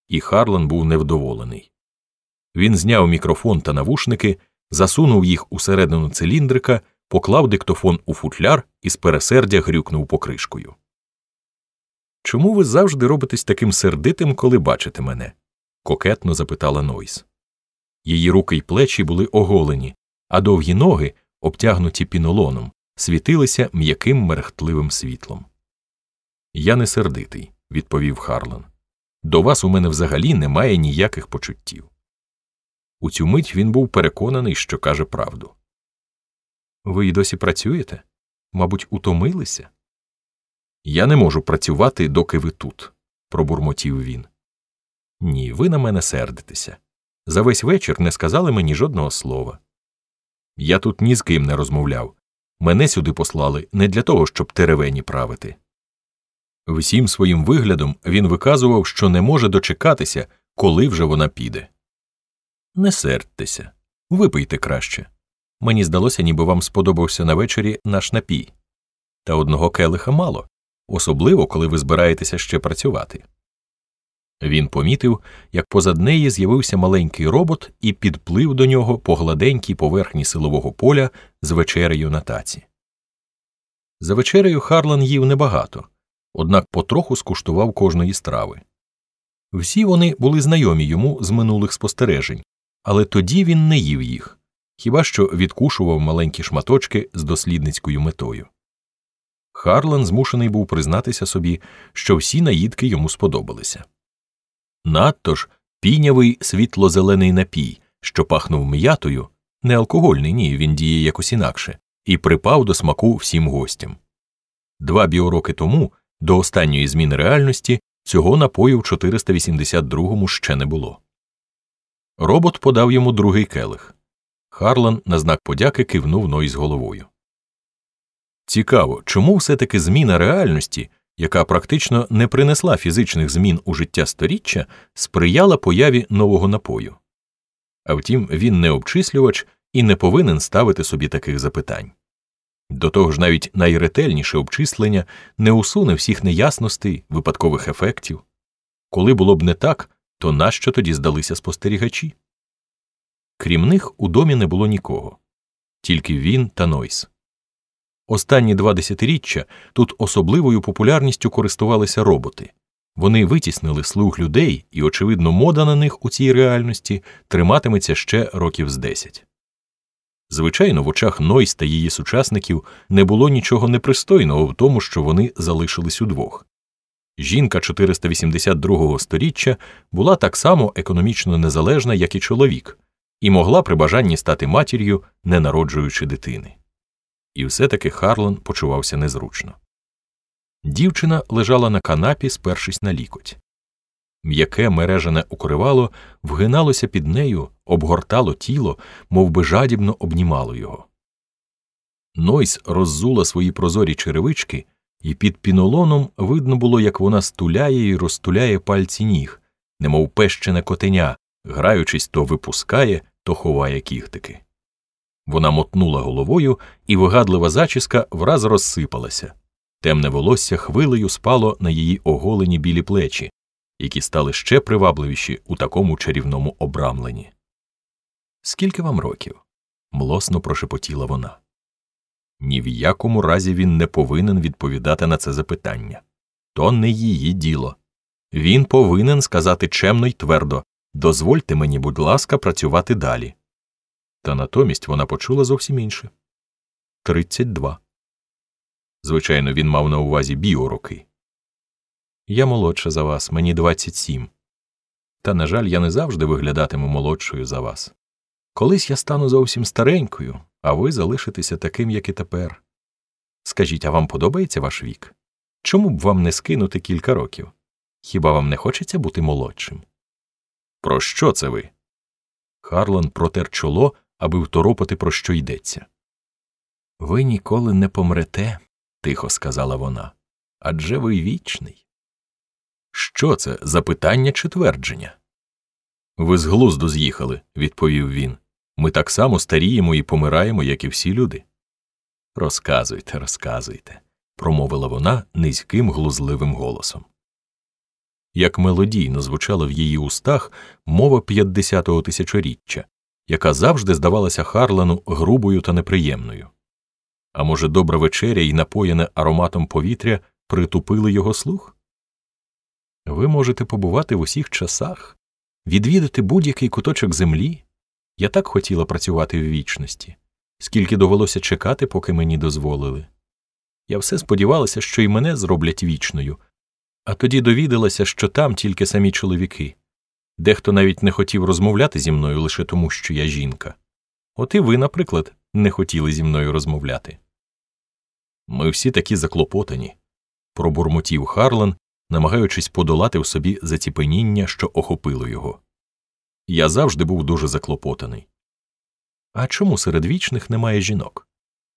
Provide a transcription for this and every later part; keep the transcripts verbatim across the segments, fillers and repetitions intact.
і Харлан був невдоволений. Він зняв мікрофон та навушники, засунув їх усередину циліндрика, поклав диктофон у футляр і з пересердя грюкнув покришкою. «Чому ви завжди робитесь таким сердитим, коли бачите мене?» – кокетно запитала Нойс. Її руки й плечі були оголені, а довгі ноги, обтягнуті пінолоном, світилися м'яким мерехтливим світлом. «Я не сердитий», – відповів Харлан. «До вас у мене взагалі немає ніяких почуттів». У цю мить він був переконаний, що каже правду. «Ви й досі працюєте? Мабуть, утомилися?» «Я не можу працювати, доки ви тут», – пробурмотів він. «Ні, ви на мене сердитеся. За весь вечір не сказали мені жодного слова. Я тут ні з ким не розмовляв. Мене сюди послали не для того, щоб теревені правити». Всім своїм виглядом він виказував, що не може дочекатися, коли вже вона піде. «Не сердьтеся. Випийте краще. Мені здалося, ніби вам сподобався на вечорі наш напій. Та одного келиха мало, особливо, коли ви збираєтеся ще працювати». Він помітив, як позад неї з'явився маленький робот і підплив до нього по гладенькій поверхні силового поля з вечерею на таці. За вечерею Харлан їв небагато, однак потроху скуштував кожної страви. Всі вони були знайомі йому з минулих спостережень, але тоді він не їв їх, хіба що відкушував маленькі шматочки з дослідницькою метою. Харлан змушений був признатися собі, що всі наїдки йому сподобалися. Надто ж пінявий світло-зелений напій, що пахнув м'ятою, не алкогольний, ні, він діє якось інакше, і припав до смаку всім гостям. Два біороки тому, до останньої зміни реальності, цього напою в чотириста вісімдесят другому ще не було. Робот подав йому другий келих. Харлан на знак подяки кивнув Нойс головою. Цікаво, чому все-таки зміна реальності, яка практично не принесла фізичних змін у життя сторіччя, сприяла появі нового напою. А втім, він не обчислювач і не повинен ставити собі таких запитань. До того ж, навіть найретельніше обчислення не усуне всіх неясностей, випадкових ефектів. Коли було б не так, то нащо тоді здалися спостерігачі? Крім них, у домі не було нікого. Тільки він та Нойс. Останні два десятиріччя тут особливою популярністю користувалися роботи. Вони витіснили слуг людей, і, очевидно, мода на них у цій реальності триматиметься ще років з десять. Звичайно, в очах Нойс та її сучасників не було нічого непристойного в тому, що вони залишились удвох. Жінка чотириста вісімдесят другого сторіччя була так само економічно незалежна, як і чоловік, і могла при бажанні стати матір'ю, не народжуючи дитини. І все-таки Харлан почувався незручно. Дівчина лежала на канапі, спершись на лікоть. М'яке мережене укривало вгиналося під нею, обгортало тіло, мов би жадібно обнімало його. Нойс роззула свої прозорі черевички, і під пінолоном видно було, як вона стуляє і розтуляє пальці ніг, немов пещене котеня, граючись то випускає, то ховає кіхтики. Вона мотнула головою, і вигадлива зачіска враз розсипалася. Темне волосся хвилею спало на її оголені білі плечі, які стали ще привабливіші у такому чарівному обрамленні. «Скільки вам років?» – млосно прошепотіла вона. Ні в якому разі він не повинен відповідати на це запитання. То не її діло. Він повинен сказати чемно й твердо: «Дозвольте мені, будь ласка, працювати далі». Та натомість вона почула зовсім інше. Тридцять два. Звичайно, він мав на увазі біороки. «Я молодша за вас, мені двадцять сім. Та, на жаль, я не завжди виглядатиму молодшою за вас. Колись я стану зовсім старенькою, а ви залишитеся таким, як і тепер. Скажіть, а вам подобається ваш вік? Чому б вам не скинути кілька років? Хіба вам не хочеться бути молодшим?» «Про що це ви?» Харлан протер чоло, аби второпати, про що йдеться. «Ви ніколи не помрете», – тихо сказала вона, – «адже ви вічний». «Що це, запитання чи твердження?» «Ви з глузду з'їхали», – відповів він. «Ми так само старіємо і помираємо, як і всі люди». «Розказуйте, розказуйте», – промовила вона низьким глузливим голосом. Як мелодійно звучала в її устах мова п'ятдесятого тисячоріччя, яка завжди здавалася Харлену грубою та неприємною. А може, добра вечеря і напоєне ароматом повітря притупили його слух? Ви можете побувати в усіх часах, відвідати будь-який куточок землі. Я так хотіла працювати в вічності, скільки довелося чекати, поки мені дозволили. Я все сподівалася, що і мене зроблять вічною, а тоді довідалася, що там тільки самі чоловіки. Дехто навіть не хотів розмовляти зі мною лише тому, що я жінка. От і ви, наприклад, не хотіли зі мною розмовляти. Ми всі такі заклопотані, пробурмотів Харлан, намагаючись подолати в собі заціпеніння, що охопило його. Я завжди був дуже заклопотаний. А чому серед вічних немає жінок?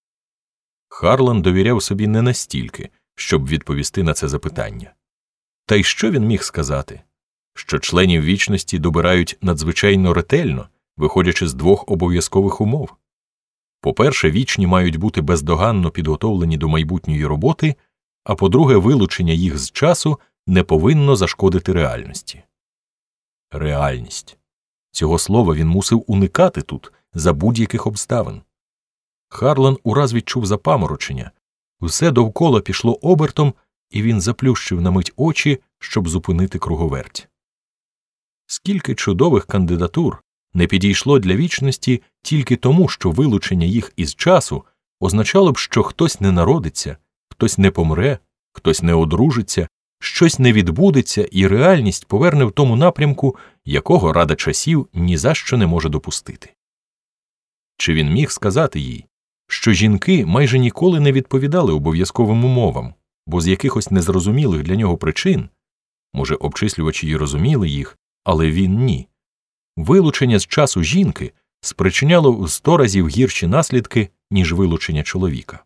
Харлан довіряв собі не настільки, щоб відповісти на це запитання. Та й що він міг сказати? Що членів вічності добирають надзвичайно ретельно, виходячи з двох обов'язкових умов. По-перше, вічні мають бути бездоганно підготовлені до майбутньої роботи, а по-друге, вилучення їх з часу не повинно зашкодити реальності. Реальність. Цього слова він мусив уникати тут, за будь-яких обставин. Харлан ураз відчув запаморочення. Все довкола пішло обертом, і він заплющив на мить очі, щоб зупинити круговерть. Скільки чудових кандидатур не підійшло для вічності тільки тому, що вилучення їх із часу означало б, що хтось не народиться, хтось не помре, хтось не одружиться, щось не відбудеться і реальність поверне в тому напрямку, якого Рада часів ні за що не може допустити. Чи він міг сказати їй, що жінки майже ніколи не відповідали обов'язковим умовам, бо з якихось незрозумілих для нього причин, може, обчислювачі й розуміли їх, але він ні, вилучення з часу жінки спричиняло в сто разів гірші наслідки, ніж вилучення чоловіка.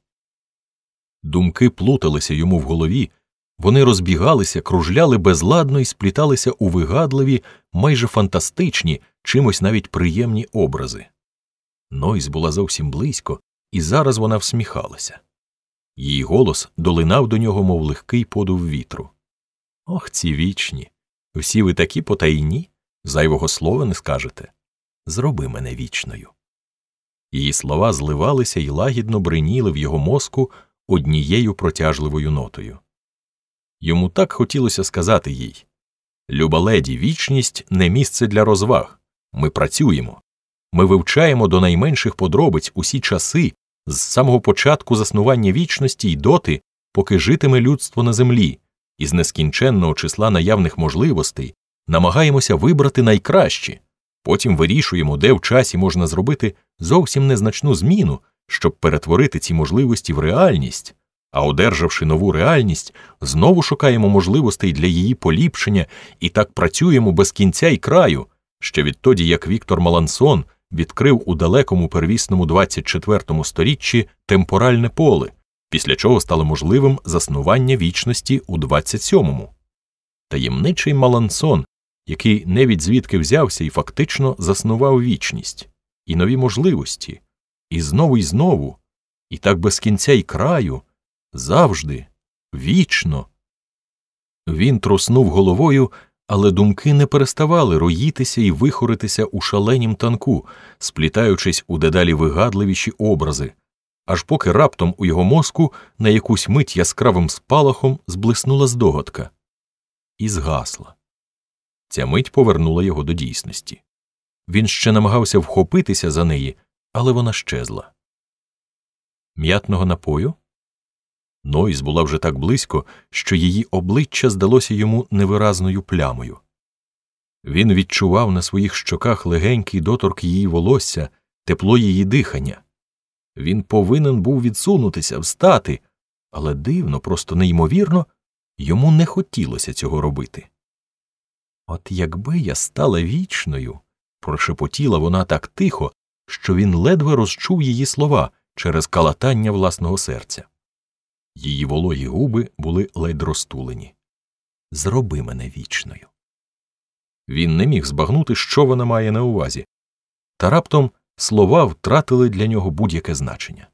Думки плуталися йому в голові, вони розбігалися, кружляли безладно і спліталися у вигадливі, майже фантастичні, чимось навіть приємні образи. Нойс була зовсім близько, і зараз вона всміхалася. Її голос долинав до нього, мов легкий подув вітру. «Ох, ці вічні! Всі ви такі потайні, зайвого слова не скажете. Зроби мене вічною». Її слова зливалися й лагідно бриніли в його мозку однією протяжливою нотою. Йому так хотілося сказати їй: «Люба леді, вічність не місце для розваг. Ми працюємо. Ми вивчаємо до найменших подробиць усі часи з самого початку заснування вічності й доти, поки житиме людство на землі, і з нескінченного числа наявних можливостей намагаємося вибрати найкращі, потім вирішуємо, де в часі можна зробити зовсім незначну зміну, щоб перетворити ці можливості в реальність, а одержавши нову реальність, знову шукаємо можливостей для її поліпшення і так працюємо без кінця й краю, ще відтоді, як Віктор Малансон відкрив у далекому первісному двадцять четвертому сторіччі темпоральне поле, після чого стало можливим заснування вічності у двадцять сьомому. Таємничий Малансон, який не від звідки взявся і фактично заснував вічність, і нові можливості, і знову й знову, і так без кінця й краю, завжди, вічно. Він труснув головою, але думки не переставали роїтися і вихоритися у шаленім танку, сплітаючись у дедалі вигадливіші образи, аж поки раптом у його мозку на якусь мить яскравим спалахом зблиснула здогадка. І згасла. Ця мить повернула його до дійсності. Він ще намагався вхопитися за неї, але вона щезла. М'ятного напою? Нойс була вже так близько, що її обличчя здалося йому невиразною плямою. Він відчував на своїх щоках легенький доторк її волосся, тепло її дихання. Він повинен був відсунутися, встати, але дивно, просто неймовірно, йому не хотілося цього робити. «От якби я стала вічною», – прошепотіла вона так тихо, що він ледве розчув її слова через калатання власного серця. Її вологі губи були ледь розтулені. «Зроби мене вічною». Він не міг збагнути, що вона має на увазі, та раптом слова втратили для нього будь-яке значення.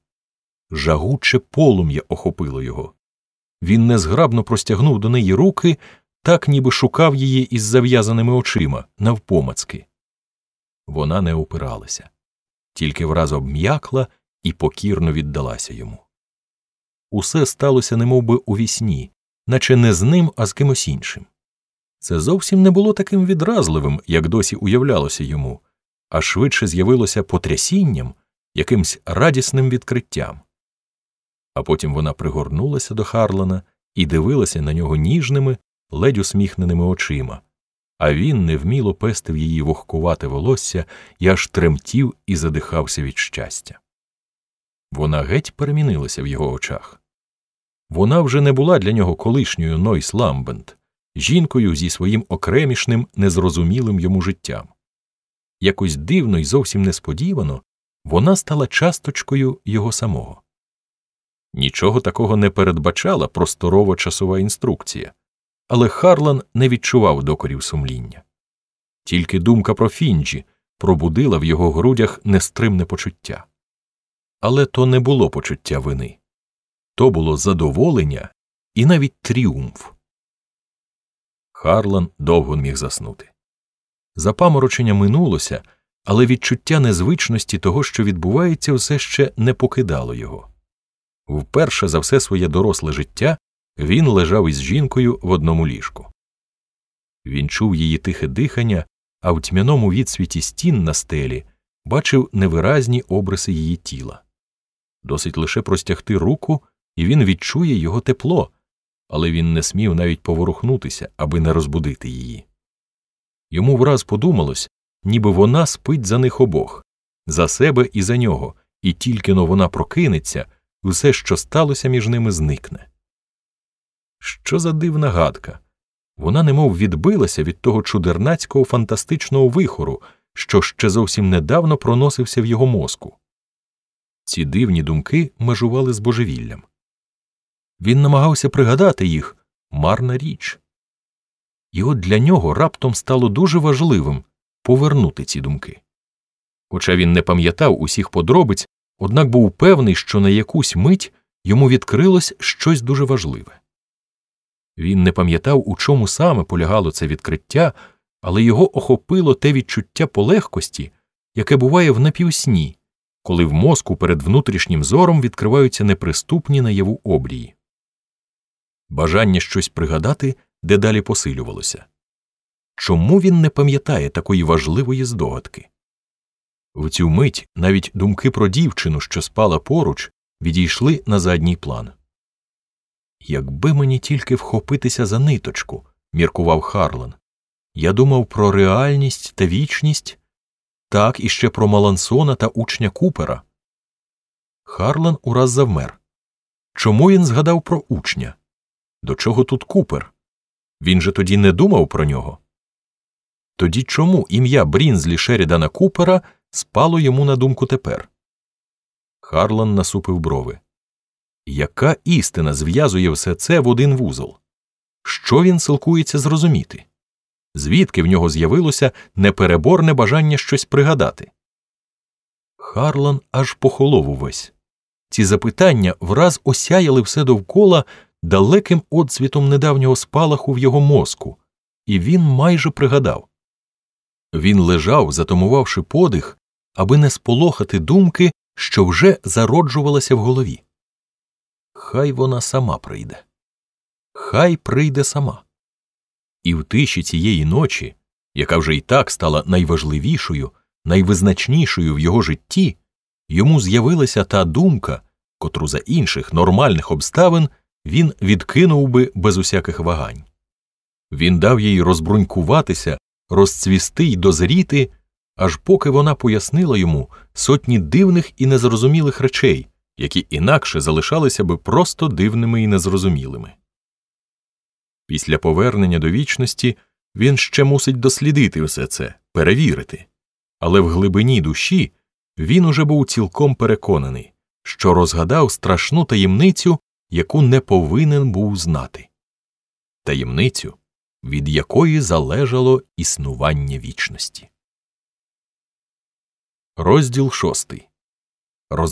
Жагуче полум'я охопило його. Він незграбно простягнув до неї руки, так ніби шукав її із зав'язаними очима, навпомацки. Вона не опиралася, тільки враз обм'якла і покірно віддалася йому. Усе сталося немовби у вісні, наче не з ним, а з кимось іншим. Це зовсім не було таким відразливим, як досі уявлялося йому, а швидше з'явилося потрясінням, якимсь радісним відкриттям. А потім вона пригорнулася до Харлана і дивилася на нього ніжними, ледь усміхненими очима, а він невміло пестив її вогкувате волосся і аж тремтів і задихався від щастя. Вона геть перемінилася в його очах. Вона вже не була для нього колишньою Нойс Ламбент, жінкою зі своїм окремішним, незрозумілим йому життям. Якось дивно й зовсім несподівано вона стала часточкою його самого. Нічого такого не передбачала просторова часова інструкція, але Харлан не відчував докорів сумління. Тільки думка про Фінджі пробудила в його грудях нестримне почуття. Але то не було почуття вини. То було задоволення і навіть тріумф. Харлан довго не міг заснути. Запаморочення минулося, але відчуття незвичності того, що відбувається, все ще не покидало його. Вперше за все своє доросле життя він лежав із жінкою в одному ліжку. Він чув її тихе дихання, а в тьмяному відсвіті стін на стелі бачив невиразні обриси її тіла. Досить лише простягти руку, і він відчує його тепло, але він не смів навіть поворухнутися, аби не розбудити її. Йому враз подумалось, ніби вона спить за них обох, за себе і за нього, і тільки-но вона прокинеться, усе, що сталося між ними, зникне. Що за дивна гадка! Вона немов відбилася від того чудернацького фантастичного вихору, що ще зовсім недавно проносився в його мозку. Ці дивні думки межували з божевіллям. Він намагався пригадати їх – марна річ. І от для нього раптом стало дуже важливим повернути ці думки. Хоча він не пам'ятав усіх подробиць, однак був певний, що на якусь мить йому відкрилось щось дуже важливе. Він не пам'ятав, у чому саме полягало це відкриття, але його охопило те відчуття полегкості, яке буває в напівсні, коли в мозку перед внутрішнім зором відкриваються неприступні наяву обрії. Бажання щось пригадати дедалі посилювалося. Чому він не пам'ятає такої важливої здогадки? В цю мить навіть думки про дівчину, що спала поруч, відійшли на задній план. «Якби мені тільки вхопитися за ниточку», – міркував Харлан. «Я думав про реальність та вічність, так і ще про Малансона та учня Купера». Харлан ураз завмер. Чому він згадав про учня? До чого тут Купер? Він же тоді не думав про нього. Тоді чому ім'я Брінзлі Шерідана Купера спало йому на думку тепер? Харлан насупив брови. Яка істина зв'язує все це в один вузол? Що він силкується зрозуміти? Звідки в нього з'явилося непереборне бажання щось пригадати? Харлан аж похолов увесь. Ці запитання враз осяяли все довкола далеким отсвітом недавнього спалаху в його мозку, і він майже пригадав. Він лежав, затамувавши подих, аби не сполохати думки, що вже зароджувалася в голові. Хай вона сама прийде. Хай прийде сама. І в тиші цієї ночі, яка вже і так стала найважливішою, найвизначнішою в його житті, йому з'явилася та думка, котру за інших нормальних обставин він відкинув би без усяких вагань. Він дав їй розбрунькуватися, розцвісти й дозріти, аж поки вона пояснила йому сотні дивних і незрозумілих речей, які інакше залишалися би просто дивними і незрозумілими. Після повернення до вічності він ще мусить дослідити все це, перевірити. Але в глибині душі він уже був цілком переконаний, що розгадав страшну таємницю, яку не повинен був знати. Таємницю, від якої залежало існування вічності. Розділ шостий.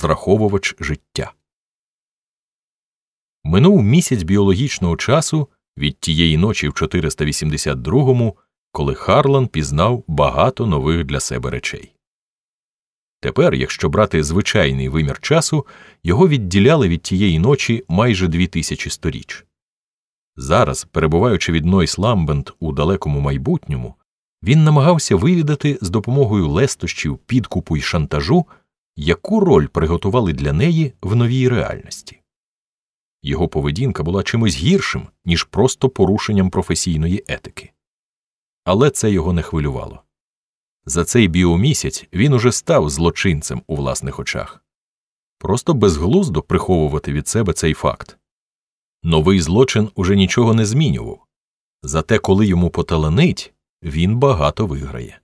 Розраховувач життя. Минув місяць біологічного часу, від тієї ночі в чотириста вісімдесят другому, коли Харлан пізнав багато нових для себе речей. Тепер, якщо брати звичайний вимір часу, його відділяли від тієї ночі майже дві тисячі сторіч. Зараз, перебуваючи від Нойс-Ламбент у далекому майбутньому, він намагався вивідати з допомогою лестощів, підкупу й шантажу, яку роль приготували для неї в новій реальності. Його поведінка була чимось гіршим, ніж просто порушенням професійної етики. Але це його не хвилювало. За цей біомісяць він уже став злочинцем у власних очах. Просто безглуздо приховувати від себе цей факт. Новий злочин уже нічого не змінював. Зате коли йому поталанить, він багато виграє.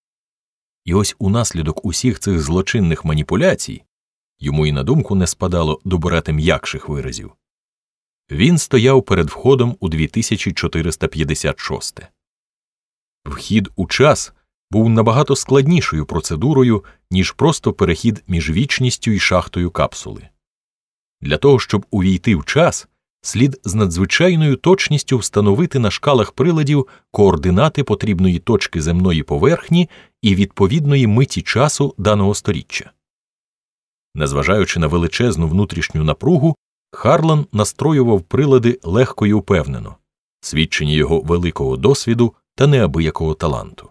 І ось унаслідок усіх цих злочинних маніпуляцій, йому і на думку не спадало добирати м'якших виразів, він стояв перед входом у дві тисячі чотириста п'ятдесят шосте. Вхід у час був набагато складнішою процедурою, ніж просто перехід між вічністю і шахтою капсули. Для того, щоб увійти в час, слід з надзвичайною точністю встановити на шкалах приладів координати потрібної точки земної поверхні і відповідної миті часу даного сторіччя. Незважаючи на величезну внутрішню напругу, Харлан настроював прилади легко і упевнено, свідчення його великого досвіду та неабиякого таланту.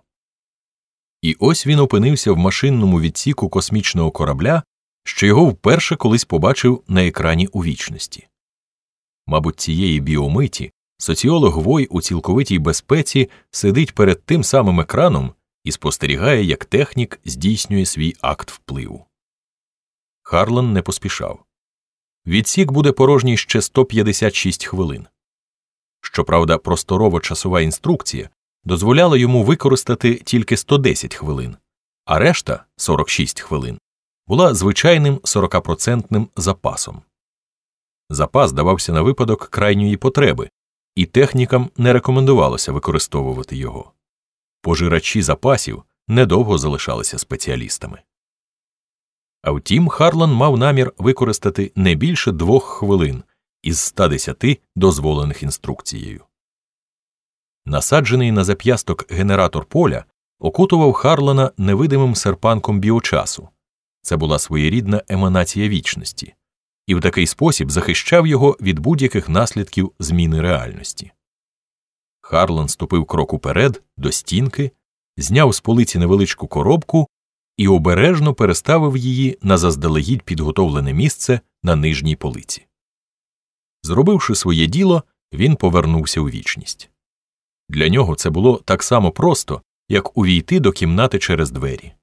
І ось він опинився в машинному відсіку космічного корабля, що його вперше колись побачив на екрані у вічності. Мабуть, цієї біомиті соціолог Вой у цілковитій безпеці сидить перед тим самим екраном і спостерігає, як технік здійснює свій акт впливу. Харлан не поспішав. Відсік буде порожній ще сто п'ятдесят шість хвилин. Щоправда, просторово-часова інструкція дозволяла йому використати тільки сто десять хвилин, а решта – сорок шість хвилин – була звичайним сорокапроцентним запасом. Запас давався на випадок крайньої потреби, і технікам не рекомендувалося використовувати його. Пожирачі запасів недовго залишалися спеціалістами. А втім, Харлан мав намір використати не більше двох хвилин із ста десяти дозволених інструкцією. Насаджений на зап'ясток генератор поля окутував Харлана невидимим серпанком біочасу. Це була своєрідна еманація вічності. І в такий спосіб захищав його від будь-яких наслідків зміни реальності. Харлан ступив крок уперед, до стінки, зняв з полиці невеличку коробку і обережно переставив її на заздалегідь підготовлене місце на нижній полиці. Зробивши своє діло, він повернувся у вічність. Для нього це було так само просто, як увійти до кімнати через двері.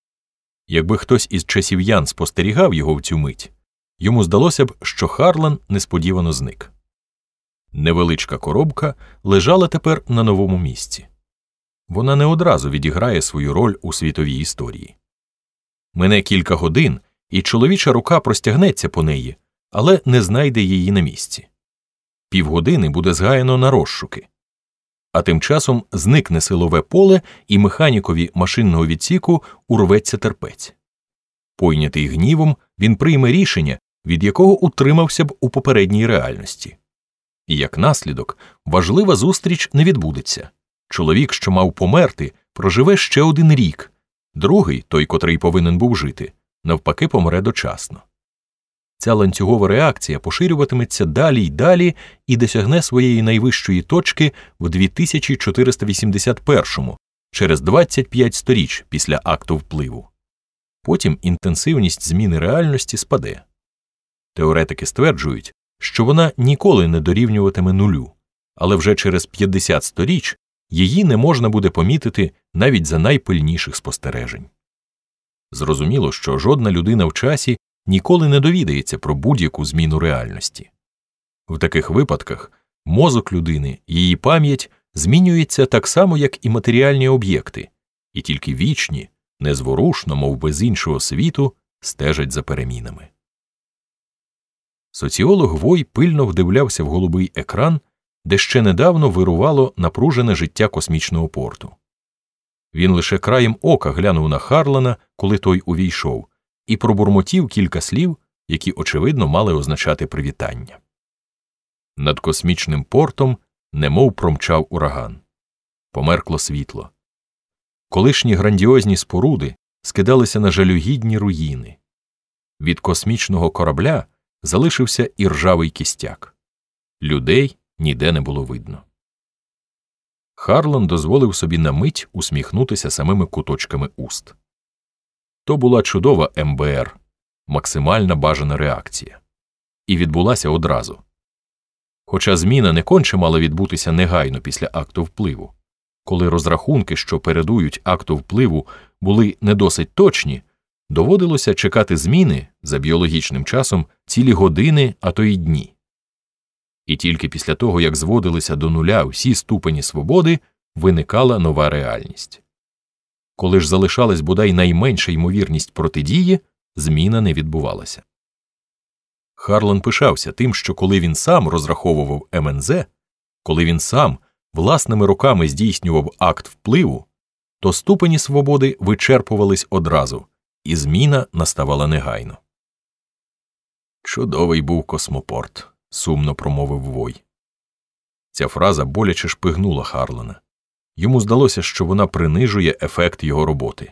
Якби хтось із часів'ян спостерігав його в цю мить, йому здалося б, що Харлан несподівано зник. Невеличка коробка лежала тепер на новому місці. Вона не одразу відіграє свою роль у світовій історії. Мине кілька годин, і чоловіча рука простягнеться по неї, але не знайде її на місці. Півгодини буде згаяно на розшуки. А тим часом зникне силове поле, і механікові машинного відсіку урветься терпець. Пойнятий гнівом, він прийме рішення, від якого утримався б у попередній реальності. І як наслідок, важлива зустріч не відбудеться. Чоловік, що мав померти, проживе ще один рік, другий, той, котрий повинен був жити, навпаки помре дочасно. Ця ланцюгова реакція поширюватиметься далі й далі і досягне своєї найвищої точки в дві тисячі чотириста вісімдесят першому, через двадцять п'ять сторіч після акту впливу. Потім інтенсивність зміни реальності спаде. Теоретики стверджують, що вона ніколи не дорівнюватиме нулю, але вже через п'ятдесят сторіч її не можна буде помітити навіть за найпильніших спостережень. Зрозуміло, що жодна людина в часі ніколи не довідається про будь-яку зміну реальності. В таких випадках мозок людини, її пам'ять змінюється так само, як і матеріальні об'єкти, і тільки вічні, незворушно, мов би з іншого світу, стежать за перемінами. Соціолог Вой пильно вдивлявся в голубий екран, де ще недавно вирувало напружене життя космічного порту. Він лише краєм ока глянув на Харлана, коли той увійшов, і пробурмотів кілька слів, які, очевидно, мали означати привітання. Над космічним портом немов промчав ураган. Померкло світло. Колишні грандіозні споруди скидалися на жалюгідні руїни. Від космічного корабля залишився і ржавий кістяк. Людей ніде не було видно. Харлан дозволив собі на мить усміхнутися самими куточками уст. То була чудова ем бе ер, максимальна бажана реакція. І відбулася одразу. Хоча зміна не конче мала відбутися негайно після акту впливу. Коли розрахунки, що передують акту впливу, були не досить точні, доводилося чекати зміни за біологічним часом цілі години, а то й дні. І тільки після того, як зводилися до нуля всі ступені свободи, виникала нова реальність. Коли ж залишалась бодай найменша ймовірність протидії, зміна не відбувалася. Харлан пишався тим, що коли він сам розраховував ем ен зет, коли він сам власними руками здійснював акт впливу, то ступені свободи вичерпувались одразу, і зміна наставала негайно. «Чудовий був космопорт», – сумно промовив Вой. Ця фраза боляче шпигнула Харлана. Йому здалося, що вона принижує ефект його роботи.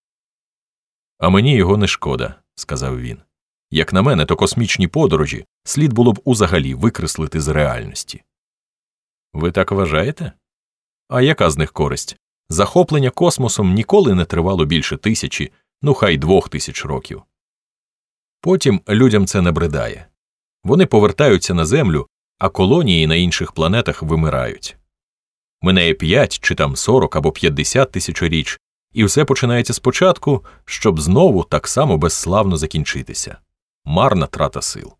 «А мені його не шкода», – сказав він. «Як на мене, то космічні подорожі слід було б узагалі викреслити з реальності». «Ви так вважаєте? А яка з них користь? Захоплення космосом ніколи не тривало більше тисячі, ну хай двох тисяч років. Потім людям це набридає. Вони повертаються на Землю, а колонії на інших планетах вимирають. Минає п'ять чи там сорок або п'ятдесят тисячоріч, і все починається спочатку, щоб знову так само безславно закінчитися. Марна трата сил».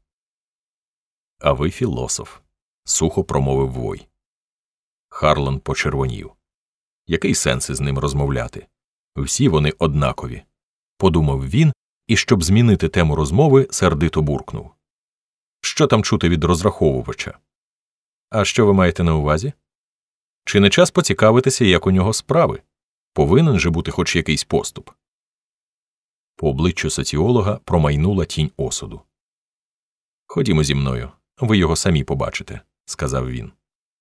«А ви філософ», – сухо промовив Вой. Харлан почервонів. Який сенс із ним розмовляти? Всі вони однакові. Подумав він, і щоб змінити тему розмови, сердито буркнув. Що там чути від розраховувача? А що ви маєте на увазі? Чи не час поцікавитися, як у нього справи? Повинен же бути хоч якийсь поступ. По обличчю соціолога промайнула тінь осуду. «Ходімо зі мною, ви його самі побачите», – сказав він.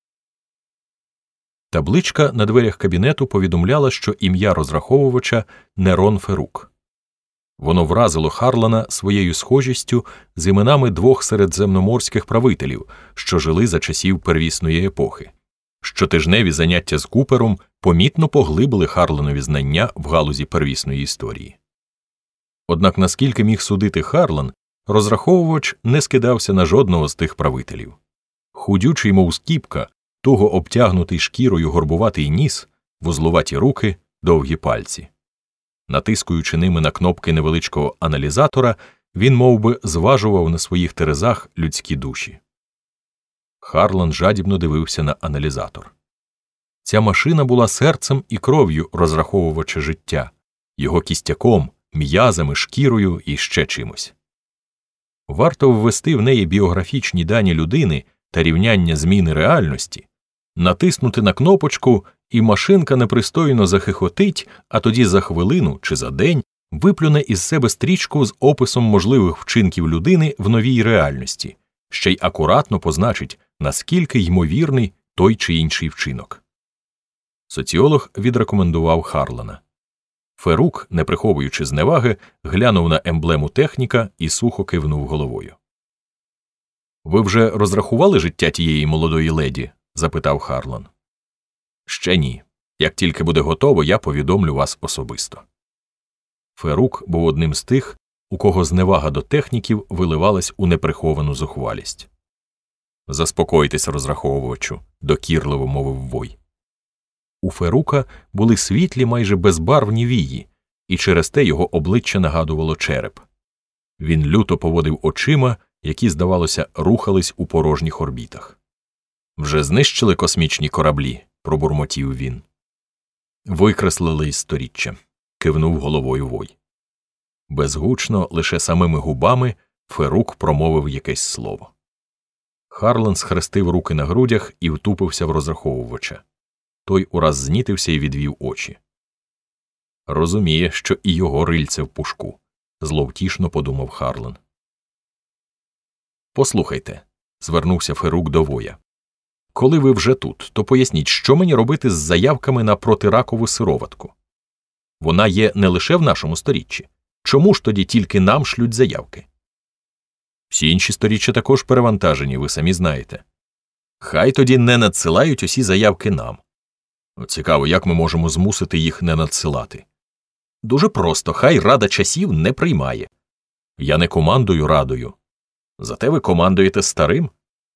Табличка на дверях кабінету повідомляла, що ім'я розраховувача Нерон Ферук. Воно вразило Харлана своєю схожістю з іменами двох середземноморських правителів, що жили за часів первісної епохи. Щотижневі заняття з Купером помітно поглибили Харланові знання в галузі первісної історії. Однак, наскільки міг судити Харлан, розраховувач не скидався на жодного з тих правителів. Худючий, мов скіпка, туго обтягнутий шкірою горбуватий ніс, вузлуваті руки, довгі пальці. Натискуючи ними на кнопки невеличкого аналізатора, він мовби зважував на своїх терезах людські душі. Харлан жадібно дивився на аналізатор. Ця машина була серцем і кров'ю розраховувача життя, його кістяком, м'язами, шкірою і ще чимось. Варто ввести в неї біографічні дані людини та рівняння зміни реальності, натиснути на кнопочку, і машинка непристойно захихотить, а тоді за хвилину чи за день виплюне із себе стрічку з описом можливих вчинків людини в новій реальності, ще й акуратно позначить, наскільки ймовірний той чи інший вчинок. Соціолог відрекомендував Харлана. Ферук, не приховуючи зневаги, глянув на емблему техніка і сухо кивнув головою. «Ви вже розрахували життя тієї молодої леді?» – запитав Харлан. «Ще ні. Як тільки буде готово, я повідомлю вас особисто». Ферук був одним з тих, у кого зневага до техніків виливалась у неприховану зухвалість. «Заспокойтесь, розраховувачу», – докірливо мовив Вой. У Ферука були світлі, майже безбарвні вії, і через те його обличчя нагадувало череп. Він люто поводив очима, які, здавалося, рухались у порожніх орбітах. «Вже знищили космічні кораблі?» – пробурмотів він. «Викреслили із сторіччя», – кивнув головою Вой. Безгучно, лише самими губами, Ферук промовив якесь слово. Харлан схрестив руки на грудях і втупився в розраховувача. Той ураз знітився і відвів очі. Розуміє, що і його рильце в пушку, зловтішно подумав Харлан. «Послухайте», – звернувся Ферук до Воя. коли ви вже тут, то поясніть, що мені робити з заявками на протиракову сироватку? Вона є не лише в нашому сторіччі. Чому ж тоді тільки нам шлють заявки? Всі інші сторіччя також перевантажені, ви самі знаєте. Хай тоді не надсилають усі заявки нам. Цікаво, як ми можемо змусити їх не надсилати? Дуже просто, хай Рада часів не приймає. Я не командую Радою. Зате ви командуєте старим.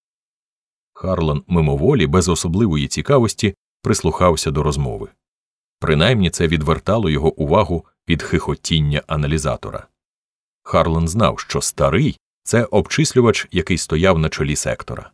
Харлан мимоволі, без особливої цікавості, прислухався до розмови. Принаймні це відвертало його увагу від хихотіння аналізатора. Харлан знав, що старий – це обчислювач, який стояв на чолі сектора.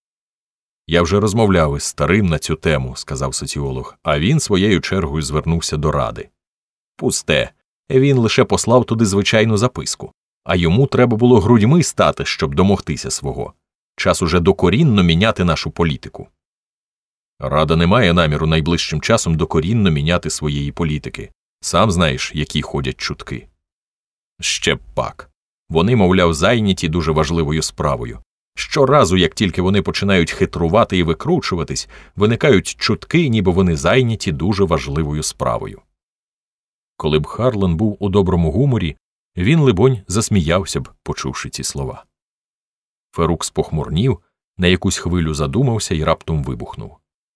«Я вже розмовляв із старим на цю тему», – сказав соціолог, а він своєю чергою звернувся до Ради. «Пусте. Він лише послав туди звичайну записку. А йому треба було грудьми стати, щоб домогтися свого. Час уже докорінно міняти нашу політику». Рада не має наміру найближчим часом докорінно міняти своєї політики. Сам знаєш, які ходять чутки. Ще б пак. Вони, мовляв, зайняті дуже важливою справою. Щоразу, як тільки вони починають хитрувати і викручуватись, виникають чутки, ніби вони зайняті дуже важливою справою. Коли б Харлан був у доброму гуморі, він, либонь, засміявся б, почувши ці слова. Ферук спохмурнів, на якусь хвилю задумався і раптом вибухнув.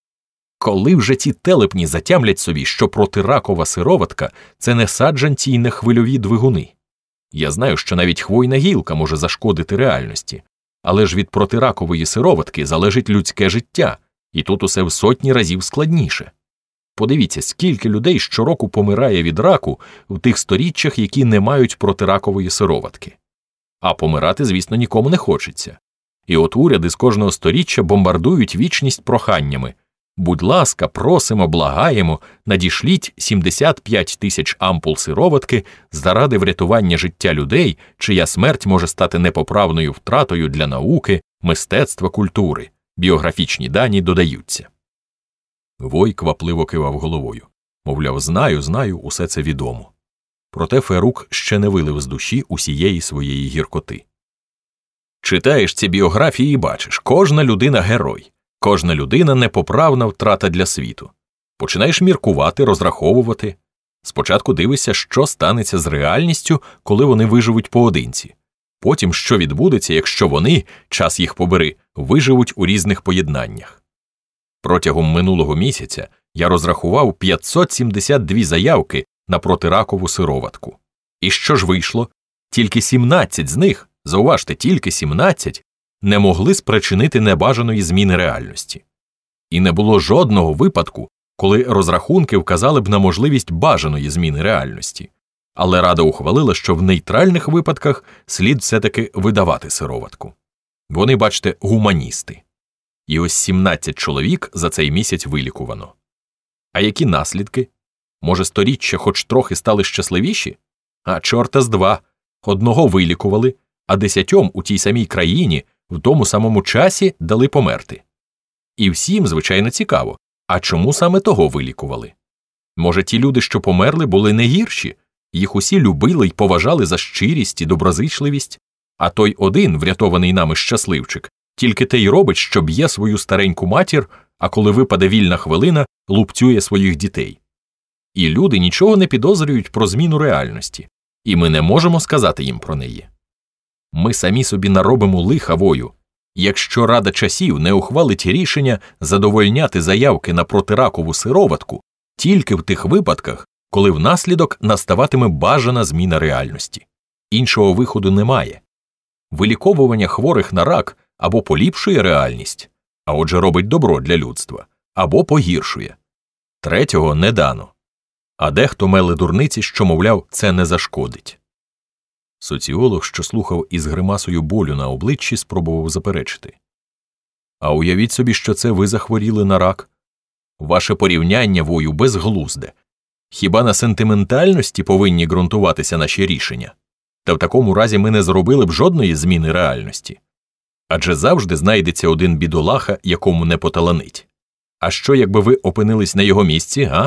Коли вже ці телепні затямлять собі, що протиракова сироватка – це не саджанці й не хвильові двигуни? Я знаю, що навіть хвойна гілка може зашкодити реальності, але ж від протиракової сироватки залежить людське життя, і тут усе в сотні разів складніше. Подивіться, скільки людей щороку помирає від раку в тих сторіччях, які не мають протиракової сироватки. А помирати, звісно, нікому не хочеться. І от уряди з кожного сторіччя бомбардують вічність проханнями. Будь ласка, просимо, благаємо, надішліть сімдесят п'ять тисяч ампул сироватки заради врятування життя людей, чия смерть може стати непоправною втратою для науки, мистецтва, культури. Біографічні дані додаються. Вой квапливо кивав головою. Мовляв, знаю, знаю, усе це відомо. Проте Ферук ще не вилив з душі усієї своєї гіркоти. Читаєш ці біографії і бачиш, кожна людина – герой. Кожна людина – непоправна втрата для світу. Починаєш міркувати, розраховувати. Спочатку дивишся, що станеться з реальністю, коли вони виживуть поодинці. Потім, що відбудеться, якщо вони, час їх побери, виживуть у різних поєднаннях. Протягом минулого місяця я розрахував п'ятсот сімдесят дві заявки на протиракову сироватку. І що ж вийшло? Тільки сімнадцять з них, зауважте, тільки сімнадцять, не могли спричинити небажаної зміни реальності. І не було жодного випадку, коли розрахунки вказали б на можливість бажаної зміни реальності. Але Рада ухвалила, що в нейтральних випадках слід все-таки видавати сироватку. Вони, бачите, гуманісти. І ось сімнадцять чоловік за цей місяць вилікувано. А які наслідки? Може, сторіччя хоч трохи стали щасливіші? А чорта з два. Одного вилікували, а десятьом у тій самій країні в тому самому часі дали померти. І всім, звичайно, цікаво, а чому саме того вилікували? Може, ті люди, що померли, були не гірші? Їх усі любили й поважали за щирість і доброзичливість? А той один, врятований нами щасливчик, тільки те й робить, що б'є свою стареньку матір, а коли випаде вільна хвилина, лупцює своїх дітей. І люди нічого не підозрюють про зміну реальності, і ми не можемо сказати їм про неї. Ми самі собі наробимо лиха вою, якщо Рада часів не ухвалить рішення задовольняти заявки на протиракову сироватку тільки в тих випадках, коли внаслідок наставатиме бажана зміна реальності. Іншого виходу немає. Виліковування хворих на рак або поліпшує реальність, а отже робить добро для людства, або погіршує. Третього не дано. А дехто меле дурниці, що, мовляв, це не зашкодить. Соціолог, що слухав із гримасою болю на обличчі, спробував заперечити. А уявіть собі, що це ви захворіли на рак. Ваше порівняння, вою, безглузде. Хіба на сентиментальності повинні ґрунтуватися наші рішення? Та в такому разі ми не зробили б жодної зміни реальності. Адже завжди знайдеться один бідолаха, якому не поталанить. А що, якби ви опинились на його місці, га?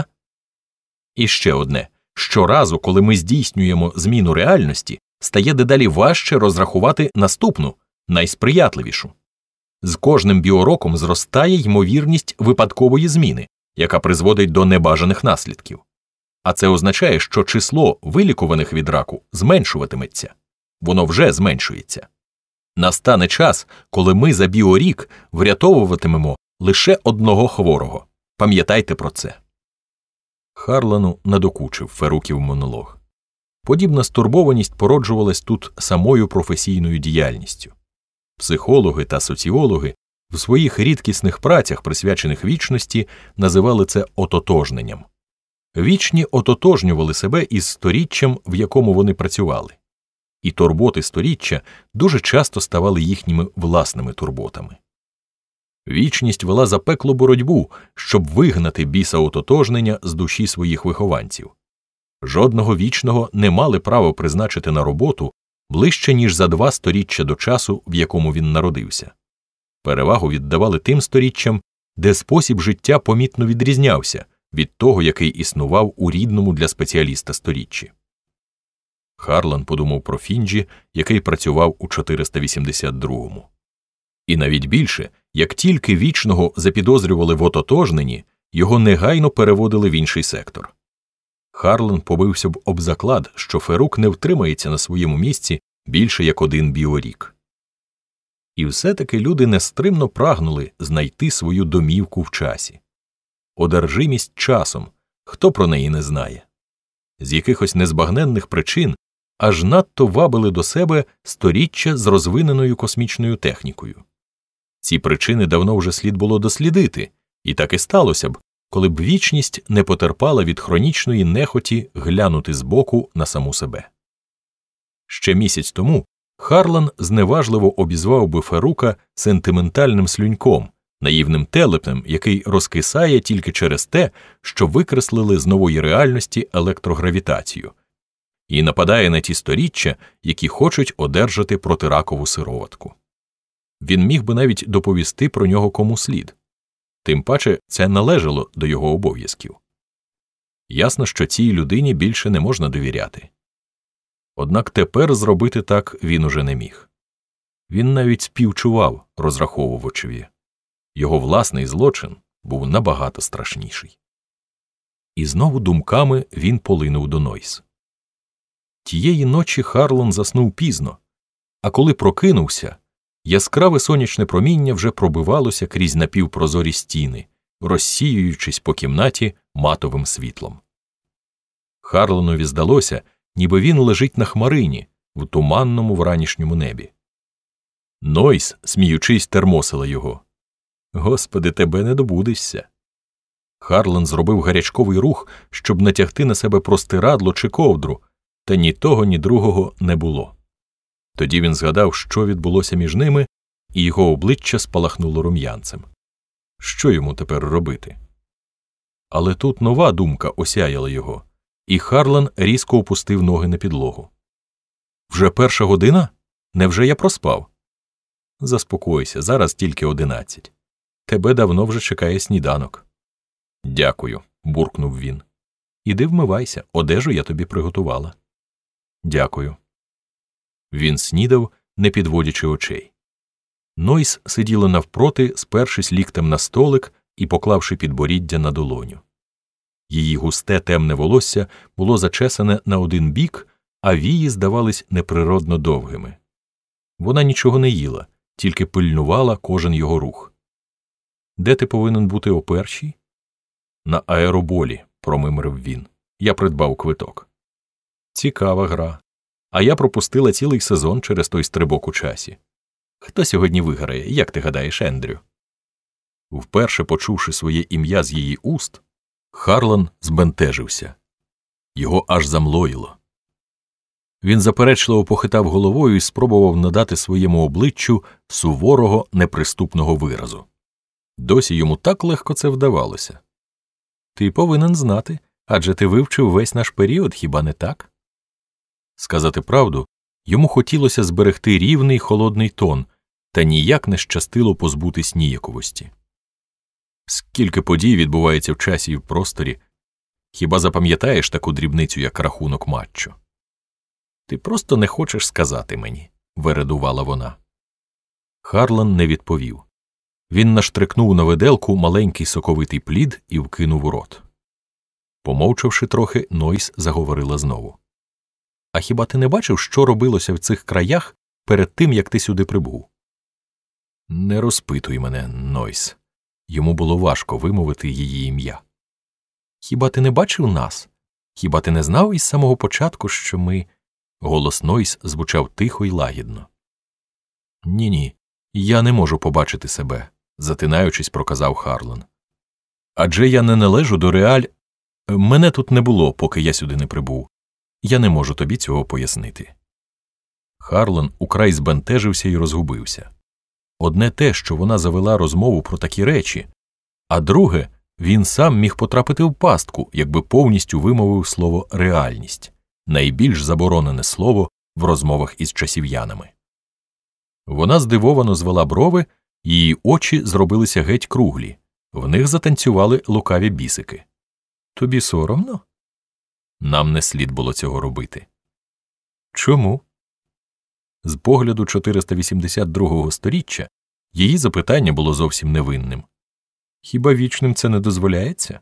І ще одне. Щоразу, коли ми здійснюємо зміну реальності, стає дедалі важче розрахувати наступну, найсприятливішу. З кожним біороком зростає ймовірність випадкової зміни, яка призводить до небажаних наслідків. А це означає, що число вилікуваних від раку зменшуватиметься. Воно вже зменшується. Настане час, коли ми за біорік врятовуватимемо лише одного хворого. Пам'ятайте про це. Харлану надокучив Феруків монолог. Подібна стурбованість породжувалась тут самою професійною діяльністю. Психологи та соціологи в своїх рідкісних працях, присвячених вічності, називали це ототожненням. Вічні ототожнювали себе із сторіччям, в якому вони працювали. І турботи сторіччя дуже часто ставали їхніми власними турботами. Вічність вела запеклу боротьбу, щоб вигнати біса ототожнення з душі своїх вихованців. Жодного вічного не мали права призначити на роботу ближче, ніж за два сторіччя до часу, в якому він народився. Перевагу віддавали тим сторіччям, де спосіб життя помітно відрізнявся від того, який існував у рідному для спеціаліста сторіччі. Харлан подумав про Фінджі, який працював у чотириста вісімдесят другому. І навіть більше, як тільки вічного запідозрювали в ототожненні, його негайно переводили в інший сектор. Харлан побився б об заклад, що Ферук не втримається на своєму місці більше як один біорік. І все-таки люди нестримно прагнули знайти свою домівку в часі. Одержимість часом, хто про неї не знає. З якихось незбагненних причин аж надто вабили до себе сторіччя з розвиненою космічною технікою. Ці причини давно вже слід було дослідити, і так і сталося б, коли б вічність не потерпала від хронічної нехоті глянути збоку на саму себе. Ще місяць тому Харлан зневажливо обізвав би Ферука сентиментальним слюньком, наївним телепнем, який розкисає тільки через те, що викреслили з нової реальності електрогравітацію, і нападає на ті сторіччя, які хочуть одержати протиракову сироватку. Він міг би навіть доповісти про нього кому слід. Тим паче це належало до його обов'язків. Ясно, що цій людині більше не можна довіряти. Однак тепер зробити так він уже не міг. Він навіть співчував розраховувачеві. Його власний злочин був набагато страшніший. І знову думками він полинув до Нойс. Тієї ночі Харлан заснув пізно, а коли прокинувся, яскраве сонячне проміння вже пробивалося крізь напівпрозорі стіни, розсіюючись по кімнаті матовим світлом. Харланові здалося, ніби він лежить на хмарині в туманному вранішньому небі. Нойс, сміючись, термосила його. «Господи, тебе не добудешся». Харлан зробив гарячковий рух, щоб натягти на себе простирадло чи ковдру, та ні того, ні другого не було. Тоді він згадав, що відбулося між ними, і його обличчя спалахнуло рум'янцем. Що йому тепер робити? Але тут нова думка осяяла його, і Харлан різко опустив ноги на підлогу. «Вже перша година? Невже я проспав?» «Заспокойся, зараз тільки одинадцять. Тебе давно вже чекає сніданок». «Дякую», – буркнув він. «Іди вмивайся, одежу я тобі приготувала». «Дякую». Він снідав, не підводячи очей. Нойс сиділа навпроти, спершись ліктем на столик і поклавши підборіддя на долоню. Її густе темне волосся було зачесане на один бік, а вії здавались неприродно довгими. Вона нічого не їла, тільки пильнувала кожен його рух. «Де ти повинен бути о першій?» «На аероболі», – промимрив він. «Я придбав квиток». «Цікава гра. А я пропустила цілий сезон через той стрибок у часі. Хто сьогодні виграє, як ти гадаєш, Ендрю?» Вперше почувши своє ім'я з її уст, Харлан збентежився. Його аж замлоїло. Він заперечливо похитав головою і спробував надати своєму обличчю суворого, неприступного виразу. Досі йому так легко це вдавалося. «Ти повинен знати, адже ти вивчив весь наш період, хіба не так?» Сказати правду, йому хотілося зберегти рівний холодний тон, та ніяк не щастило позбутись ніяковості. Скільки подій відбувається в часі і в просторі, хіба запам'ятаєш таку дрібницю, як рахунок матчу? «Ти просто не хочеш сказати мені», – вередувала вона. Харлан не відповів. Він наштрикнув на виделку маленький соковитий плід і вкинув у рот. Помовчавши трохи, Нойс заговорила знову. «А хіба ти не бачив, що робилося в цих краях перед тим, як ти сюди прибув?» «Не розпитуй мене, Нойс». Йому було важко вимовити її ім'я. «Хіба ти не бачив нас? Хіба ти не знав із самого початку, що ми...» Голос Нойс звучав тихо й лагідно. «Ні-ні, я не можу побачити себе», – затинаючись, проказав Харлан. «Адже я не належу до реаль... Мене тут не було, поки я сюди не прибув. Я не можу тобі цього пояснити». Харлан украй збентежився і розгубився. Одне те, що вона завела розмову про такі речі, а друге, він сам міг потрапити в пастку, якби повністю вимовив слово «реальність» – найбільш заборонене слово в розмовах із часів'янами. Вона здивовано звела брови, її очі зробилися геть круглі, в них затанцювали лукаві бісики. «Тобі соромно?» «Нам не слід було цього робити». «Чому?» З погляду чотириста вісімдесят другого сторіччя її запитання було зовсім невинним. «Хіба вічним це не дозволяється?»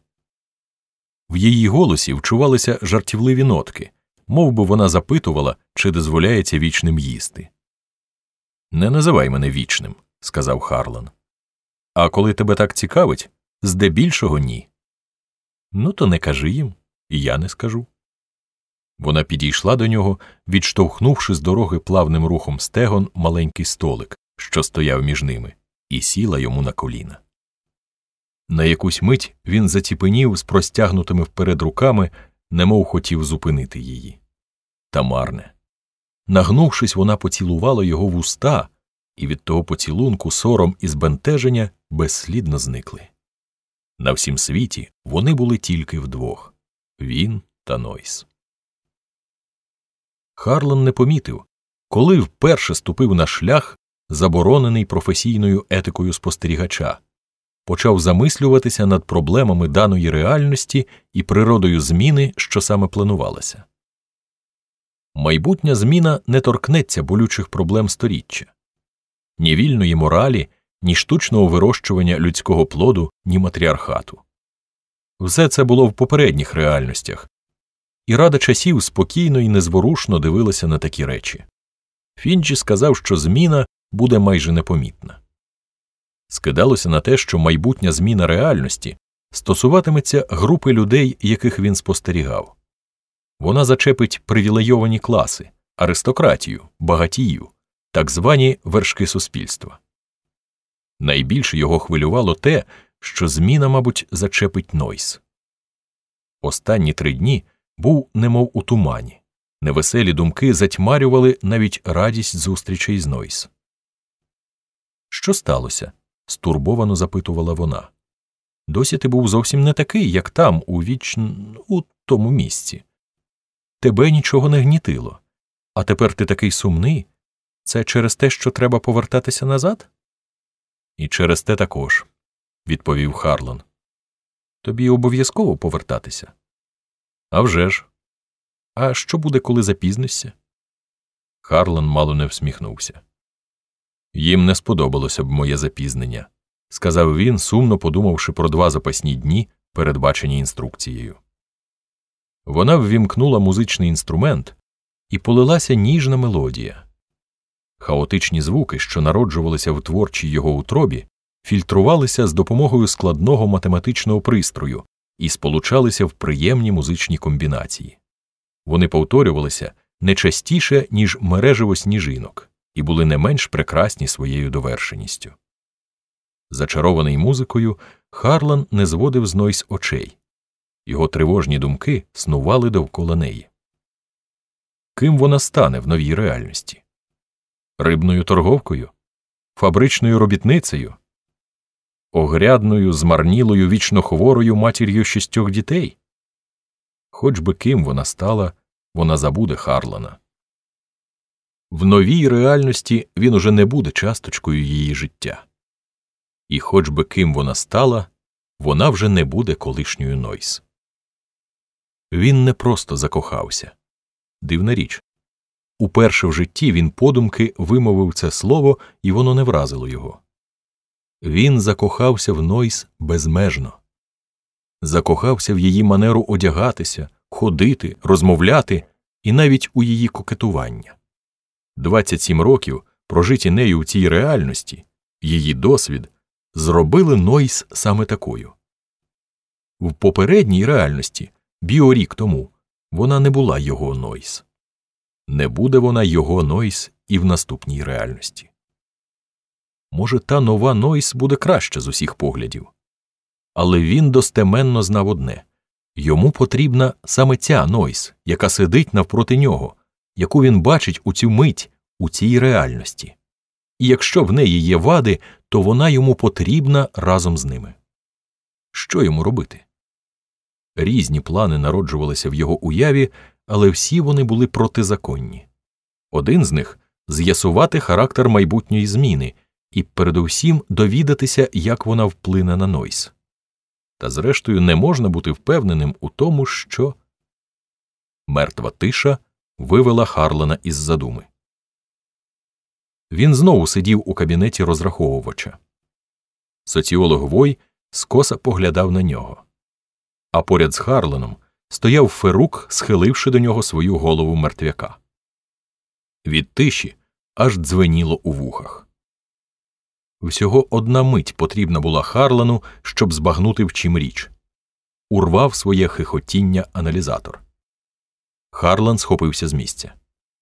В її голосі вчувалися жартівливі нотки, мов би вона запитувала, чи дозволяється вічним їсти. «Не називай мене вічним», – сказав Харлан. «А коли тебе так цікавить, здебільшого ні». «Ну, то не кажи їм, і я не скажу». Вона підійшла до нього, відштовхнувши з дороги плавним рухом стегон маленький столик, що стояв між ними, і сіла йому на коліна. На якусь мить він заціпенів з простягнутими вперед руками, немов хотів зупинити її. Та марне. Нагнувшись, вона поцілувала його в уста, і від того поцілунку сором і збентеження безслідно зникли. На всім світі вони були тільки вдвох – він та Нойс. Харлан не помітив, коли вперше ступив на шлях, заборонений професійною етикою спостерігача, почав замислюватися над проблемами даної реальності і природою зміни, що саме планувалася. Майбутня зміна не торкнеться болючих проблем сторіччя. Ні вільної моралі, ні штучного вирощування людського плоду, ні матріархату. Все це було в попередніх реальностях, і Рада часів спокійно і незворушно дивилася на такі речі. Фінчі сказав, що зміна буде майже непомітна. Скидалося на те, що майбутня зміна реальності стосуватиметься групи людей, яких він спостерігав. Вона зачепить привілейовані класи, аристократію, багатіїв, так звані вершки суспільства. Найбільше його хвилювало те, що зміна, мабуть, зачепить Нойс. Останні три дні був немов у тумані. Невеселі думки затьмарювали навіть радість зустрічей з Нойс. «Що сталося?» – стурбовано запитувала вона. «Досі ти був зовсім не такий, як там, у віч... у тому місці. Тебе нічого не гнітило. А тепер ти такий сумний. Це через те, що треба повертатися назад?» «І через те також», – відповів Харлан. «Тобі обов'язково повертатися?» «А вже ж. А що буде, коли запізнишся?» Харлан мало не всміхнувся. «Їм не сподобалося б моє запізнення», – сказав він, сумно подумавши про два запасні дні, передбачені інструкцією. Вона ввімкнула музичний інструмент, і полилася ніжна мелодія. Хаотичні звуки, що народжувалися в творчій його утробі, фільтрувалися з допомогою складного математичного пристрою і сполучалися в приємні музичні комбінації. Вони повторювалися не частіше, ніж мережево сніжинок, і були не менш прекрасні своєю довершеністю. Зачарований музикою, Харлан не зводив з Нойс очей. Його тривожні думки снували довкола неї. Ким вона стане в новій реальності? Рибною торговкою? Фабричною робітницею? Огрядною, змарнілою, вічно хворою матір'ю шістьох дітей? Хоч би ким вона стала, вона забуде Харлана. В новій реальності він уже не буде часточкою її життя. І хоч би ким вона стала, вона вже не буде колишньою Нойс. Він не просто закохався. Дивна річ. Уперше в житті він подумки вимовив це слово, і воно не вразило його. Він закохався в Нойс безмежно. Закохався в її манеру одягатися, ходити, розмовляти і навіть у її кокетування. двадцять сім років, прожиті нею в цій реальності, її досвід, зробили Нойс саме такою. В попередній реальності, біорік тому, вона не була його Нойс. Не буде вона його Нойс і в наступній реальності. Може, та нова Нойс буде краща з усіх поглядів. Але він достеменно знав одне – йому потрібна саме ця Нойс, яка сидить навпроти нього, яку він бачить у цю мить, у цій реальності. І якщо в неї є вади, то вона йому потрібна разом з ними. Що йому робити? Різні плани народжувалися в його уяві, але всі вони були протизаконні. Один з них – з'ясувати характер майбутньої зміни і передусім довідатися, як вона вплине на Нойс. Та зрештою не можна бути впевненим у тому, що… Мертва тиша вивела Харлана із задуми. Він знову сидів у кабінеті розраховувача. Соціолог Вой скоса поглядав на нього. А поряд з Харланом стояв Ферук, схиливши до нього свою голову мертвяка. Від тиші аж дзвеніло у вухах. Всього одна мить потрібна була Харлану, щоб збагнути, в чим річ. Урвав своє хихотіння аналізатор. Харлан схопився з місця.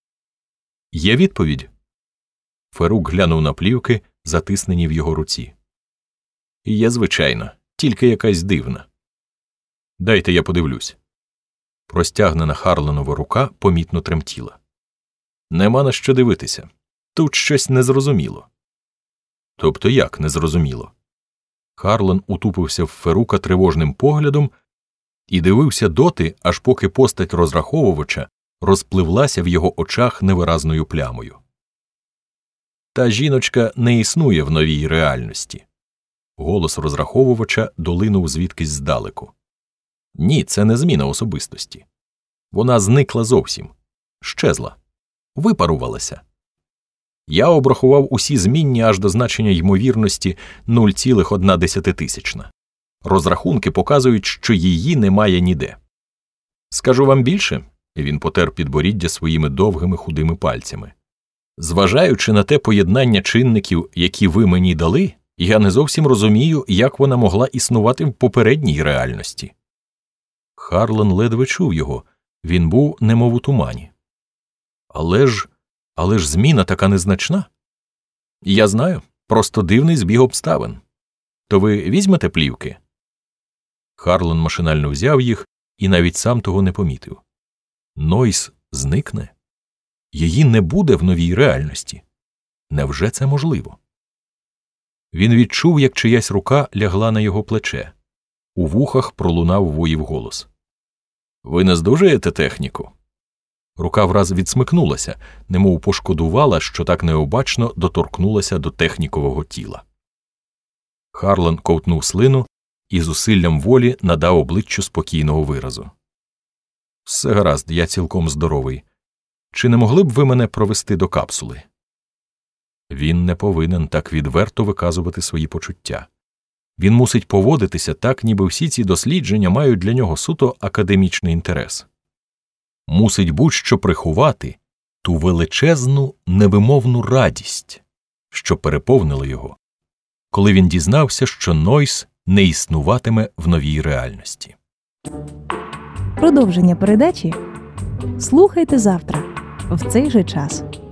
«Є відповідь?» Ферук глянув на плівки, затиснені в його руці. «Є, звичайно, тільки якась дивна». «Дайте я подивлюсь». Простягнена Харланова рука помітно тремтіла. «Нема на що дивитися. Тут щось незрозуміло». «Тобто як незрозуміло?» Харлан утупився в Ферука тривожним поглядом і дивився доти, аж поки постать розраховувача розпливлася в його очах невиразною плямою. «Та жіночка не існує в новій реальності». Голос розраховувача долинув звідкись здалеку. «Ні, це не зміна особистості. Вона зникла зовсім. Щезла. Випарувалася. Я обрахував усі змінні аж до значення ймовірності нуль цілих одна десятитисячна. Розрахунки показують, що її немає ніде. Скажу вам більше», – він потер підборіддя своїми довгими худими пальцями. «Зважаючи на те поєднання чинників, які ви мені дали, я не зовсім розумію, як вона могла існувати в попередній реальності». Харлан ледве чув його, він був немов у тумані. «Але ж, але ж зміна така незначна». «Я знаю, просто дивний збіг обставин. То ви візьмете плівки?» Харлан машинально взяв їх і навіть сам того не помітив. Нойс зникне? Її не буде в новій реальності. Невже це можливо? Він відчув, як чиясь рука лягла на його плече. У вухах пролунав Воїв голос. «Ви не здужуєте техніку?» Рука враз відсмикнулася, немов пошкодувала, що так необачно доторкнулася до технікового тіла. Харлан ковтнув слину і зусиллям волі надав обличчю спокійного виразу. «Все гаразд, я цілком здоровий. Чи не могли б ви мене провести до капсули?» Він не повинен так відверто виказувати свої почуття. Він мусить поводитися так, ніби всі ці дослідження мають для нього суто академічний інтерес. Мусить будь-що приховати ту величезну, невимовну радість, що переповнила його, коли він дізнався, що Нойс не існуватиме в новій реальності. Продовження передачі слухайте завтра, в цей же час.